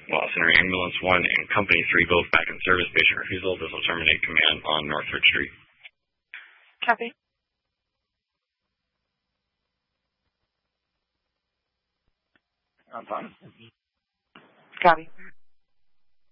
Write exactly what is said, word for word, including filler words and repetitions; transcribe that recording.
While Center Ambulance one and Company three both back in service. Patient refusal. This will terminate command on Northridge Street. Copy. On time. Copy.